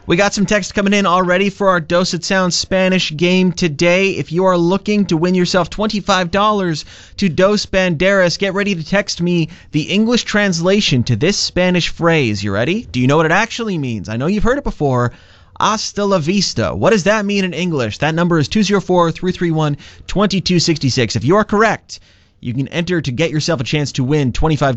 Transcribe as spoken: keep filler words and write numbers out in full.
We got some text coming in already for our Dos It Sounds Spanish game today. If you are looking to win yourself twenty-five dollars to Dos Banderas, get ready to text me the English translation to this Spanish phrase. You ready? Do you know what it actually means? I know you've heard it before. Hasta la vista. What does that mean in English? That number is two zero four, three three one, two two six six. If you are correct, you can enter to get yourself a chance to win twenty-five dollars